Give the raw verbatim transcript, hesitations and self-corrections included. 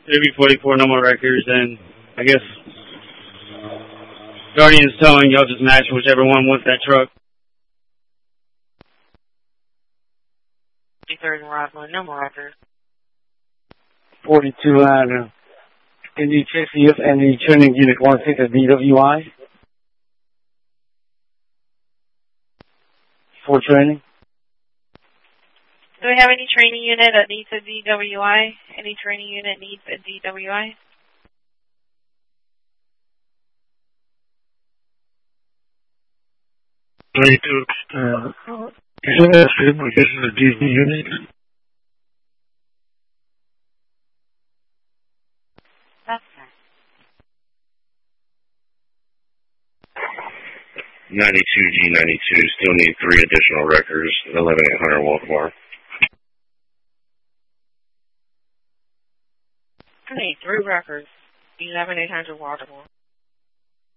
three B forty-four, no more records, and I guess Guardian's towing, y'all just match whichever one wants that truck. third and Rockland, no more records. forty-two Avenue. Can you check see if any training unit wants to take a D W I? For training? Do we have any training unit that needs a D W I? Any training unit needs a D W I? twenty-two, uh, is that a this is a D V unit? That's ninety-two G ninety-two, still need three additional records, eleven eight hundred Baltimore. I need three records, eleven eight hundred Baltimore.